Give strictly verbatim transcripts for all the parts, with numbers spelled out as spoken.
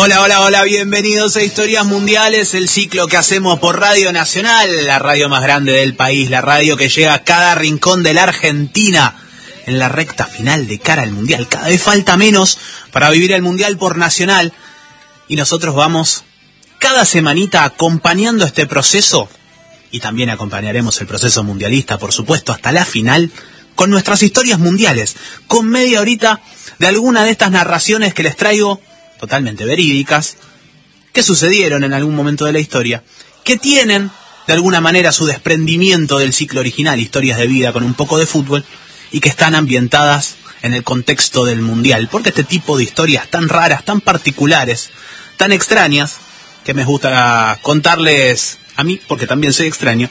Hola, hola, hola, bienvenidos a Historias Mundiales, el ciclo que hacemos por Radio Nacional, la radio más grande del país, la radio que llega a cada rincón de la Argentina en la recta final de cara al Mundial. Cada vez falta menos para vivir el Mundial por Nacional y nosotros vamos cada semanita acompañando este proceso y también acompañaremos el proceso mundialista, por supuesto, hasta la final con nuestras historias mundiales, con media horita de alguna de estas narraciones que les traigo totalmente verídicas, que sucedieron en algún momento de la historia, que tienen de alguna manera su desprendimiento del ciclo original, historias de vida con un poco de fútbol, y que están ambientadas en el contexto del Mundial, porque este tipo de historias tan raras, tan particulares, tan extrañas, que me gusta contarles a mí, porque también soy extraño,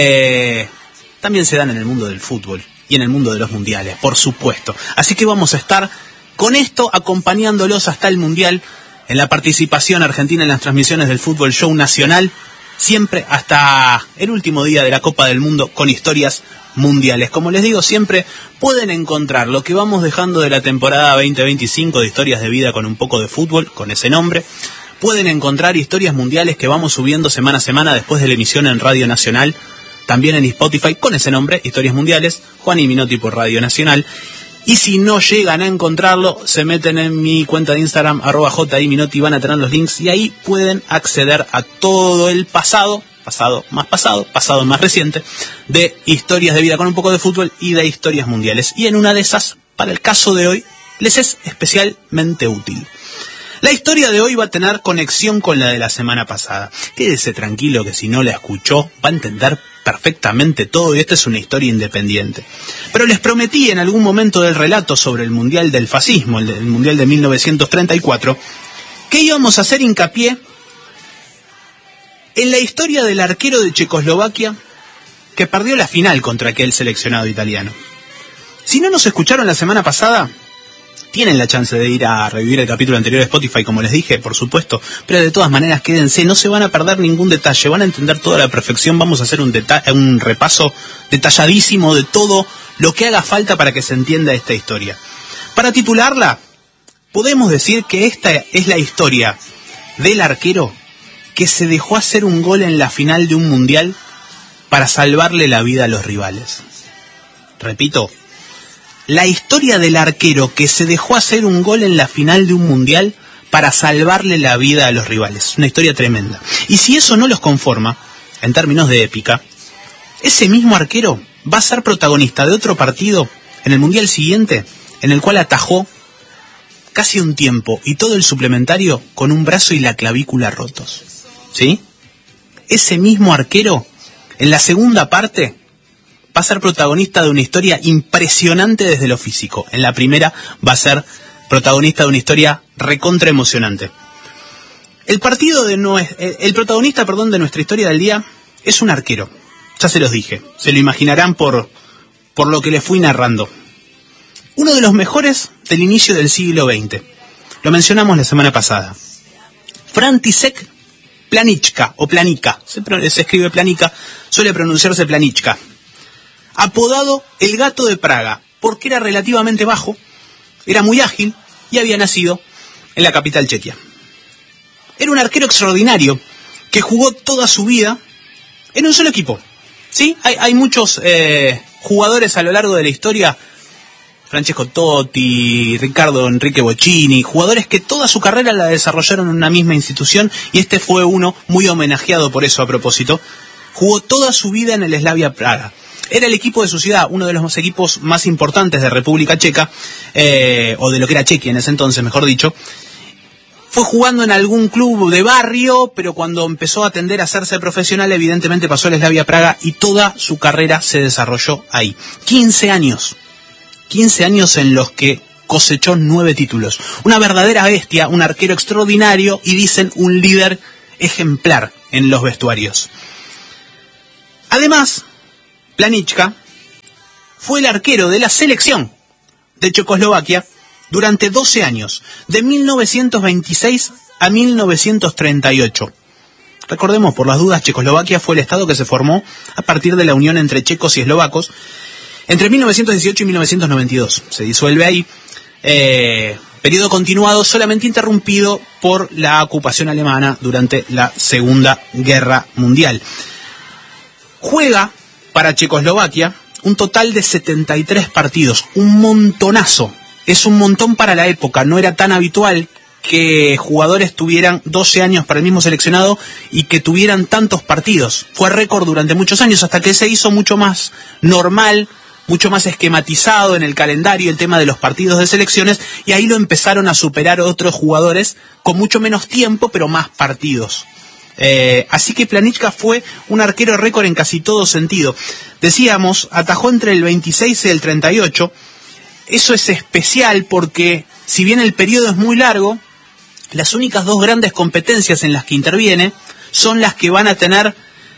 eh, también se dan en el mundo del fútbol y en el mundo de los mundiales, por supuesto. Así que vamos a estar con esto acompañándolos hasta el Mundial, en la participación argentina en las transmisiones del Fútbol Show Nacional, siempre hasta el último día de la Copa del Mundo con historias mundiales. Como les digo, siempre pueden encontrar lo que vamos dejando de la temporada veinte veinticinco de Historias de Vida con un poco de fútbol, con ese nombre. Pueden encontrar historias mundiales que vamos subiendo semana a semana después de la emisión en Radio Nacional, también en Spotify con ese nombre, Historias Mundiales, Juan y Minotti por Radio Nacional. Y si no llegan a encontrarlo, se meten en mi cuenta de Instagram, arroba jiminotti, van a tener los links y ahí pueden acceder a todo el pasado, pasado más pasado, pasado más reciente, de Historias de Vida con un poco de fútbol y de historias mundiales. Y en una de esas, para el caso de hoy, les es especialmente útil. La historia de hoy va a tener conexión con la de la semana pasada. Quédese tranquilo que si no la escuchó, va a entender perfectamente todo y esta es una historia independiente. Pero les prometí en algún momento del relato sobre el Mundial del Fascismo, el, el Mundial de mil novecientos treinta y cuatro, que íbamos a hacer hincapié en la historia del arquero de Checoslovaquia que perdió la final contra aquel seleccionado italiano. Si no nos escucharon la semana pasada, tienen la chance de ir a revivir el capítulo anterior de Spotify, como les dije, por supuesto, pero de todas maneras quédense, no se van a perder ningún detalle, van a entender toda la perfección, vamos a hacer un, deta- un repaso detalladísimo de todo lo que haga falta para que se entienda esta historia. Para titularla, podemos decir que esta es la historia del arquero que se dejó hacer un gol en la final de un mundial para salvarle la vida a los rivales. Repito, la historia del arquero que se dejó hacer un gol en la final de un mundial para salvarle la vida a los rivales. Una historia tremenda. Y si eso no los conforma, en términos de épica, ese mismo arquero va a ser protagonista de otro partido en el mundial siguiente, en el cual atajó casi un tiempo y todo el suplementario con un brazo y la clavícula rotos. ¿Sí? Ese mismo arquero, en la segunda parte, va a ser protagonista de una historia impresionante desde lo físico. En la primera va a ser protagonista de una historia recontra emocionante. El partido de no es, el protagonista, perdón, de nuestra historia del día es un arquero. Ya se los dije, se lo imaginarán por, por lo que les fui narrando. Uno de los mejores del inicio del siglo veinte. Lo mencionamos la semana pasada. František Planička, o Planica, se, se escribe Planica, suele pronunciarse Planička. Apodado el Gato de Praga, porque era relativamente bajo, era muy ágil y había nacido en la capital chequia. Era un arquero extraordinario que jugó toda su vida en un solo equipo. ¿Sí? Hay, hay muchos eh, jugadores a lo largo de la historia, Francesco Totti, Ricardo Enrique Bocchini, jugadores que toda su carrera la desarrollaron en una misma institución y este fue uno muy homenajeado por eso a propósito. Jugó toda su vida en el Slavia Praga. Era el equipo de su ciudad, uno de los equipos más importantes de República Checa, eh, o de lo que era Chequia en ese entonces, mejor dicho. Fue jugando en algún club de barrio, pero cuando empezó a tender a hacerse profesional, evidentemente pasó al Slavia Praga y toda su carrera se desarrolló ahí. quince años. quince años en los que cosechó nueve títulos. Una verdadera bestia, un arquero extraordinario y dicen un líder ejemplar en los vestuarios. Además, Planička fue el arquero de la selección de Checoslovaquia durante doce años, de mil novecientos veintiséis a mil novecientos treinta y ocho. Recordemos, por las dudas, Checoslovaquia fue el estado que se formó a partir de la unión entre checos y eslovacos entre mil novecientos dieciocho y mil novecientos noventa y dos. Se disuelve ahí, eh, Periodo continuado, solamente interrumpido por la ocupación alemana durante la Segunda Guerra Mundial. Juega para Checoslovaquia un total de setenta y tres partidos, un montonazo. Es un montón para la época, no era tan habitual que jugadores tuvieran doce años para el mismo seleccionado y que tuvieran tantos partidos. Fue récord durante muchos años, hasta que se hizo mucho más normal, mucho más esquematizado en el calendario el tema de los partidos de selecciones, y ahí lo empezaron a superar otros jugadores con mucho menos tiempo, pero más partidos. Eh, así que Planička fue un arquero récord en casi todo sentido. Decíamos, atajó entre el veintiséis y el treinta y ocho. Eso es especial porque, si bien el periodo es muy largo, las únicas dos grandes competencias en las que interviene son las que van a tener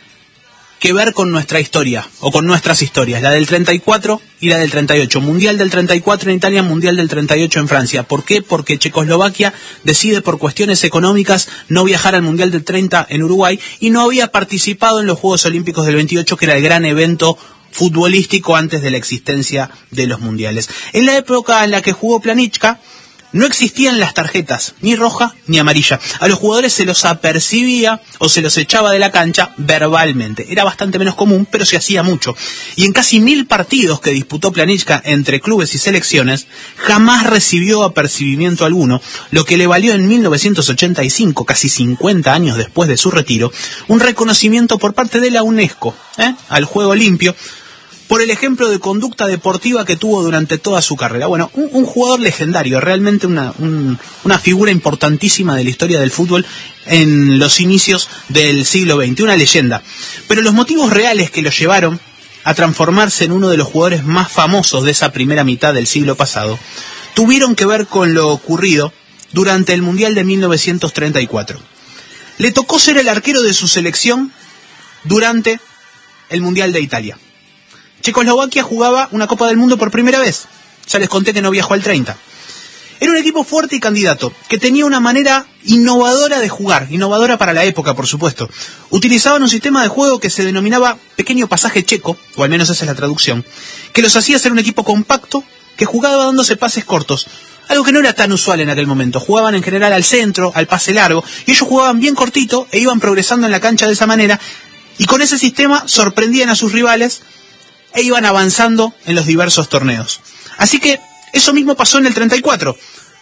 que ver con nuestra historia, o con nuestras historias, la del treinta y cuatro y la del treinta y ocho. Mundial del treinta y cuatro en Italia, Mundial del treinta y ocho en Francia. ¿Por qué? Porque Checoslovaquia decide por cuestiones económicas no viajar al Mundial del treinta en Uruguay y no había participado en los Juegos Olímpicos del veintiocho, que era el gran evento futbolístico antes de la existencia de los mundiales. En la época en la que jugó Planička, no existían las tarjetas, ni roja ni amarilla. A los jugadores se los apercibía o se los echaba de la cancha verbalmente. Era bastante menos común, pero se hacía mucho. Y en casi mil partidos que disputó Planička entre clubes y selecciones, jamás recibió apercibimiento alguno, lo que le valió en mil novecientos ochenta y cinco, casi cincuenta años después de su retiro, un reconocimiento por parte de la UNESCO, ¿eh? al juego limpio, por el ejemplo de conducta deportiva que tuvo durante toda su carrera. Bueno, un, un jugador legendario, realmente una, un, una figura importantísima de la historia del fútbol en los inicios del siglo veinte, una leyenda. Pero los motivos reales que lo llevaron a transformarse en uno de los jugadores más famosos de esa primera mitad del siglo pasado tuvieron que ver con lo ocurrido durante el Mundial de mil novecientos treinta y cuatro. Le tocó ser el arquero de su selección durante el Mundial de Italia. Checoslovaquia jugaba una Copa del Mundo por primera vez. Ya les conté que no viajó al treinta. Era un equipo fuerte y candidato, que tenía una manera innovadora de jugar, innovadora para la época, por supuesto. Utilizaban un sistema de juego que se denominaba pequeño pasaje checo, o al menos esa es la traducción, que los hacía ser un equipo compacto, que jugaba dándose pases cortos, algo que no era tan usual en aquel momento. Jugaban en general al centro, al pase largo, y ellos jugaban bien cortito e iban progresando en la cancha de esa manera, y con ese sistema sorprendían a sus rivales e iban avanzando en los diversos torneos. Así que eso mismo pasó en el treinta y cuatro.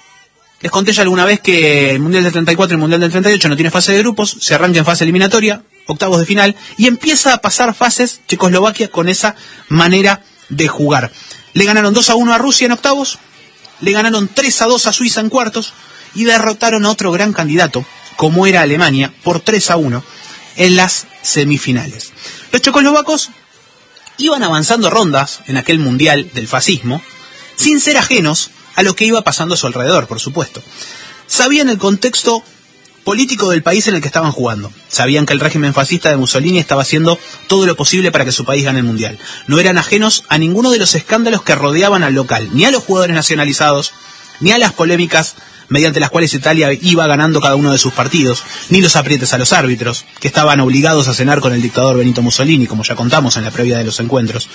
Les conté ya alguna vez que el Mundial del treinta y cuatro y el Mundial del treinta y ocho no tiene fase de grupos, se arranca en fase eliminatoria, octavos de final, y empieza a pasar fases Checoslovaquia con esa manera de jugar. Le ganaron dos a uno a Rusia en octavos, le ganaron tres a dos a Suiza en cuartos, y derrotaron a otro gran candidato, como era Alemania, por tres a uno en las semifinales. Los checoslovacos iban avanzando rondas en aquel mundial del fascismo, sin ser ajenos a lo que iba pasando a su alrededor, por supuesto. Sabían el contexto político del país en el que estaban jugando. Sabían que el régimen fascista de Mussolini estaba haciendo todo lo posible para que su país gane el mundial. No eran ajenos a ninguno de los escándalos que rodeaban al local, ni a los jugadores nacionalizados, ni a las polémicas mediante las cuales Italia iba ganando cada uno de sus partidos, ni los aprietes a los árbitros, que estaban obligados a cenar con el dictador Benito Mussolini, como ya contamos en la previa de los encuentros.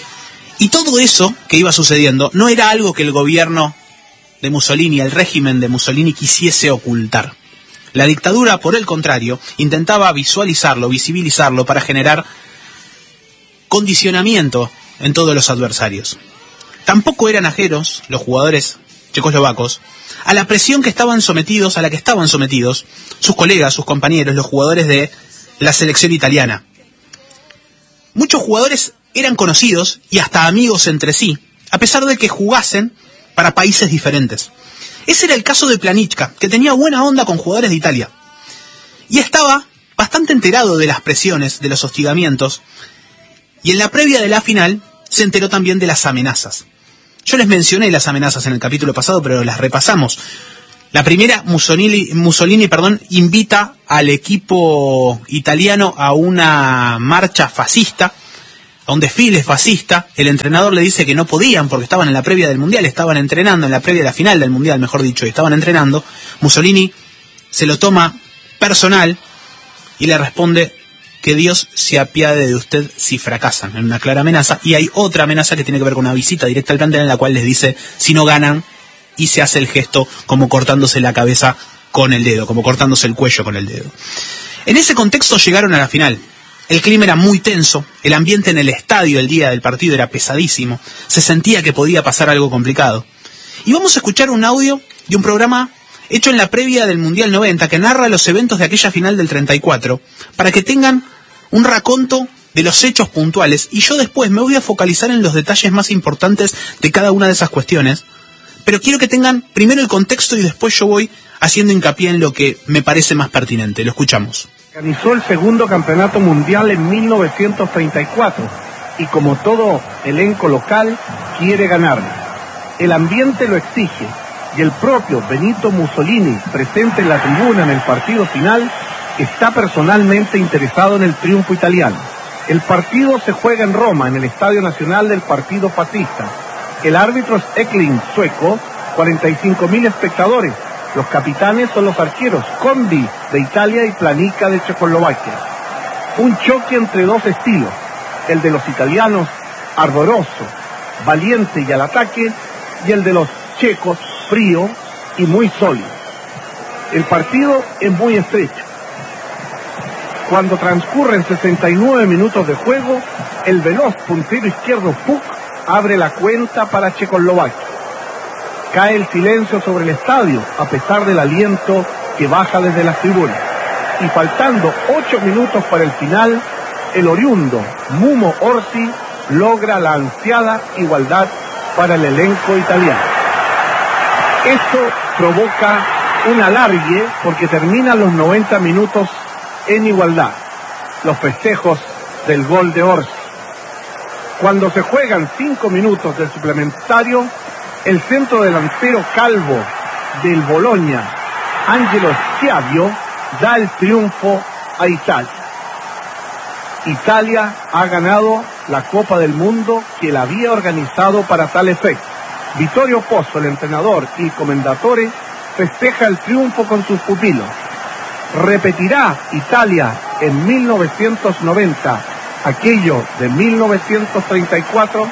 Y todo eso que iba sucediendo no era algo que el gobierno de Mussolini, el régimen de Mussolini, quisiese ocultar. La dictadura, por el contrario, intentaba visualizarlo, visibilizarlo, para generar condicionamiento en todos los adversarios. Tampoco eran ajenos los jugadores checoslovacos a la presión que estaban sometidos, a la que estaban sometidos sus colegas, sus compañeros, los jugadores de la selección italiana. Muchos jugadores eran conocidos y hasta amigos entre sí, a pesar de que jugasen para países diferentes. Ese era el caso de Planička, que tenía buena onda con jugadores de Italia. Y estaba bastante enterado de las presiones, de los hostigamientos, y en la previa de la final se enteró también de las amenazas. Yo les mencioné las amenazas en el capítulo pasado, pero las repasamos. La primera, Mussolini, Mussolini perdón, invita al equipo italiano a una marcha fascista, a un desfile fascista. El entrenador le dice que no podían porque estaban en la previa del Mundial, estaban entrenando, en la previa de la final del Mundial, mejor dicho, y estaban entrenando. Mussolini se lo toma personal y le responde que Dios se apiade de usted si fracasan, en una clara amenaza. Y hay otra amenaza que tiene que ver con una visita directa al plantel, en la cual les dice, si no ganan, y se hace el gesto como cortándose la cabeza con el dedo, como cortándose el cuello con el dedo. En ese contexto llegaron a la final. El clima era muy tenso, el ambiente en el estadio el día del partido era pesadísimo, se sentía que podía pasar algo complicado. Y vamos a escuchar un audio de un programa hecho en la previa del Mundial noventa que narra los eventos de aquella final del treinta y cuatro, para que tengan un raconto de los hechos puntuales, y yo después me voy a focalizar en los detalles más importantes de cada una de esas cuestiones, pero quiero que tengan primero el contexto y después yo voy haciendo hincapié en lo que me parece más pertinente. Lo escuchamos. Organizó el segundo campeonato mundial en mil novecientos treinta y cuatro y como todo elenco local quiere ganar. El ambiente lo exige y el propio Benito Mussolini, presente en la tribuna en el partido final, está personalmente interesado en el triunfo italiano. El partido se juega en Roma, en el Estadio Nacional del Partido Fascista. El árbitro es Ekling, sueco, cuarenta y cinco mil espectadores. Los capitanes son los arqueros Condi de Italia y Planica de Checoslovaquia. Un choque entre dos estilos, el de los italianos, ardoroso, valiente y al ataque, y el de los checos, frío y muy sólido. El partido es muy estrecho. Cuando transcurren sesenta y nueve minutos de juego, el veloz puntero izquierdo Puk abre la cuenta para Checoslovaquia. Cae el silencio sobre el estadio, a pesar del aliento que baja desde las tribunas. Y faltando ocho minutos para el final, el oriundo Mumo Orsi logra la ansiada igualdad para el elenco italiano. Esto provoca un alargue porque terminan los noventa minutos en igualdad, los festejos del gol de Orsi. Cuando se juegan cinco minutos del suplementario, el centro delantero calvo del Bologna, Angelo Schiavio, da el triunfo a Italia. Italia ha ganado la Copa del Mundo que la había organizado para tal efecto. Vittorio Pozzo, el entrenador y comendatore, festeja el triunfo con sus pupilos. ¿Repetirá Italia en mil novecientos noventa aquello de mil novecientos treinta y cuatro?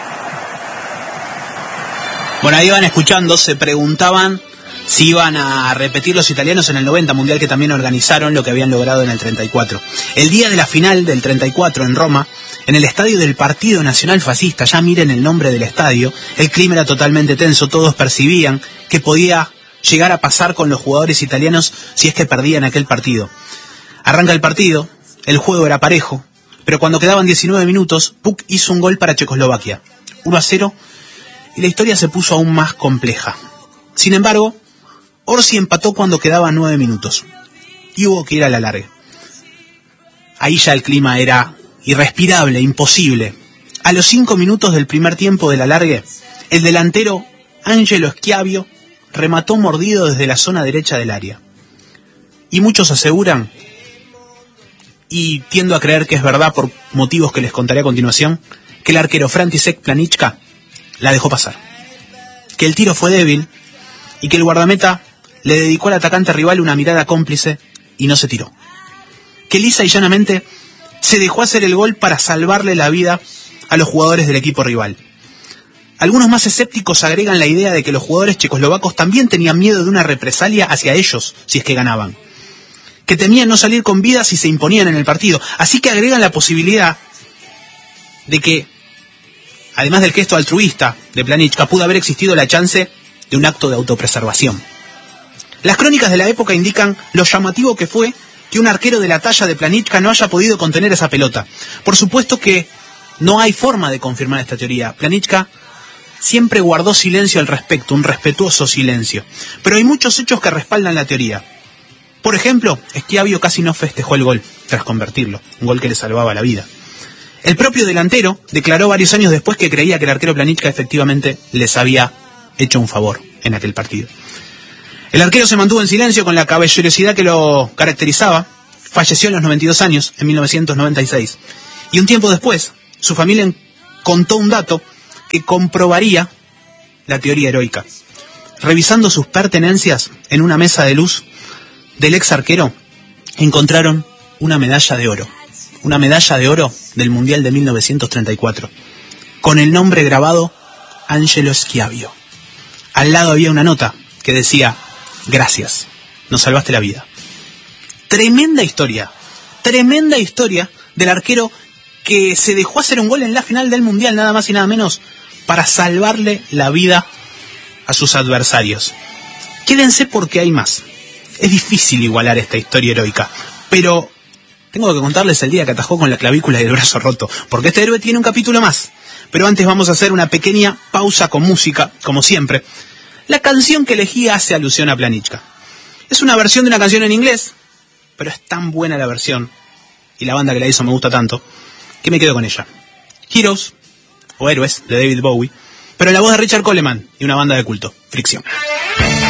Bueno, ahí van escuchando, se preguntaban si iban a repetir los italianos en el noventa, mundial que también organizaron lo que habían logrado en el treinta y cuatro. El día de la final del treinta y cuatro en Roma, en el estadio del Partido Nacional Fascista, ya miren el nombre del estadio, el clima era totalmente tenso, todos percibían que podía llegar a pasar con los jugadores italianos si es que perdían aquel partido. Arranca el partido, el juego era parejo, pero cuando quedaban diecinueve minutos, Puk hizo un gol para Checoslovaquia, uno a cero, y la historia se puso aún más compleja. Sin embargo, Orsi empató cuando quedaban nueve minutos, y hubo que ir a la larga. Ahí ya el clima era irrespirable, imposible. A los cinco minutos del primer tiempo del alargue, el delantero Angelo Schiavio remató mordido desde la zona derecha del área. Y muchos aseguran, y tiendo a creer que es verdad por motivos que les contaré a continuación, que el arquero František Planička la dejó pasar. Que el tiro fue débil y que el guardameta le dedicó al atacante rival una mirada cómplice y no se tiró. Que lisa y llanamente se dejó hacer el gol para salvarle la vida a los jugadores del equipo rival. Algunos más escépticos agregan la idea de que los jugadores checoslovacos también tenían miedo de una represalia hacia ellos si es que ganaban, que temían no salir con vida si se imponían en el partido, así que agregan la posibilidad de que, además del gesto altruista de Planička, pudo haber existido la chance de un acto de autopreservación. Las crónicas de la época indican lo llamativo que fue que un arquero de la talla de Planička no haya podido contener esa pelota. Por supuesto que no hay forma de confirmar esta teoría. Planička siempre guardó silencio al respecto, un respetuoso silencio. Pero hay muchos hechos que respaldan la teoría. Por ejemplo, Schiavio casi no festejó el gol tras convertirlo, un gol que le salvaba la vida. El propio delantero declaró varios años después que creía que el arquero Planička efectivamente les había hecho un favor en aquel partido. El arquero se mantuvo en silencio con la caballerosidad que lo caracterizaba. Falleció a los noventa y dos años, en mil novecientos noventa y seis. Y un tiempo después, su familia contó un dato que comprobaría la teoría heroica. Revisando sus pertenencias en una mesa de luz del ex arquero, encontraron una medalla de oro. Una medalla de oro del Mundial de mil novecientos treinta y cuatro, con el nombre grabado Angelo Schiavio. Al lado había una nota que decía: gracias, nos salvaste la vida. Tremenda historia, tremenda historia del arquero que se dejó hacer un gol en la final del Mundial, nada más y nada menos, para salvarle la vida a sus adversarios. Quédense porque hay más. Es difícil igualar esta historia heroica, pero tengo que contarles el día que atajó con la clavícula y el brazo roto, porque este héroe tiene un capítulo más. Pero antes vamos a hacer una pequeña pausa con música, como siempre. La canción que elegí hace alusión a Planichka. Es una versión de una canción en inglés, pero es tan buena la versión, y la banda que la hizo me gusta tanto, que me quedo con ella. Heroes, o Héroes, de David Bowie, pero en la voz de Richard Coleman y una banda de culto, Fricción.